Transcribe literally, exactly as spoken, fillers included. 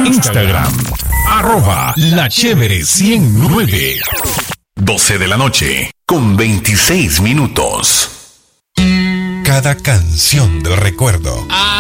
Instagram, arroba la chévere ciento nueve. doce de la noche, con veintiséis minutos. Cada canción del recuerdo.